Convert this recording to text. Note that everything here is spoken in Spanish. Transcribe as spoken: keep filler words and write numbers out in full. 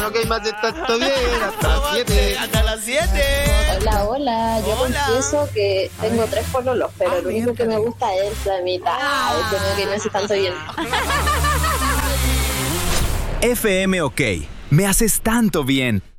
Ok, más de tanto bien, hasta las siete. Hasta las siete. Hola, hola, yo Hola. confieso que tengo tres pololos, pero Ah, el único que me gusta es el flamita. Ah, es como que no hace tanto bien. F M OK. Me haces tanto bien.